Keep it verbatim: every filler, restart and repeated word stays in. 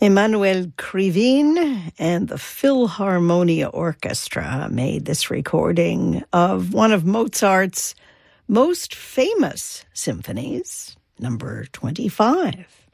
Emanuel Krivine and the Philharmonia Orchestra made this recording of one of Mozart's most famous symphonies, number twenty-five.